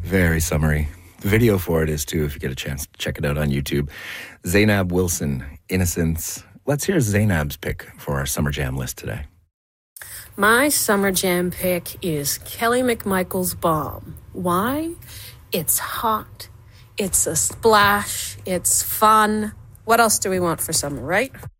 Very summery. The video for it is too, if you get a chance to check it out on YouTube. Zainab Wilson, Innocence. Let's hear Zainab's pick for our Summer Jam list today. My Summer Jam pick is Kelly McMichael's Bomb. Why? It's hot. It's a splash. It's fun. What else do we want for summer, right?